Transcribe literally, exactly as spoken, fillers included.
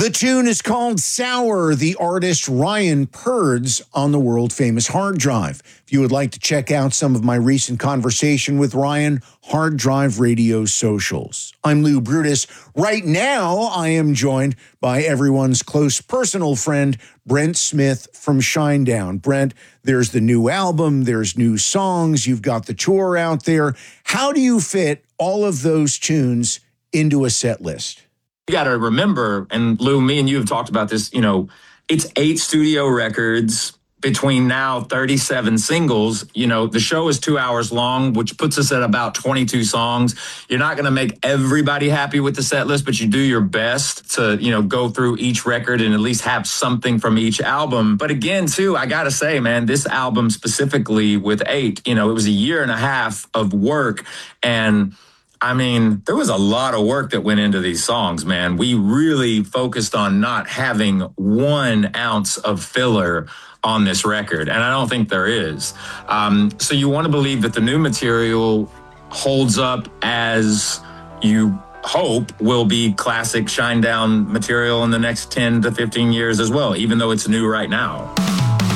The tune is called Sour, the artist Ryan Purds on the world-famous Hard Drive. If you would like to check out some of my recent conversation with Ryan, Hard Drive Radio socials. I'm Lou Brutus. Right now, I am joined by everyone's close personal friend, Brent Smith from Shinedown. Brent, there's the new album, there's new songs, you've got the tour out there. How do you fit all of those tunes into a set list? You got to remember, and Lou, me and you have talked about this, you know, it's eight studio records between now thirty-seven singles. You know, the show is two hours long, which puts us at about twenty-two songs. You're not going to make everybody happy with the set list, but you do your best to, you know, go through each record and at least have something from each album. But again, too, I got to say, man, this album specifically with eight, you know, it was a year and a half of work. And I mean, there was a lot of work that went into these songs, man. We really focused on not having one ounce of filler on this record, and I don't think there is. Um, so you want to believe that the new material holds up as you hope will be classic Shinedown material in the next ten to fifteen years as well, even though it's new right now.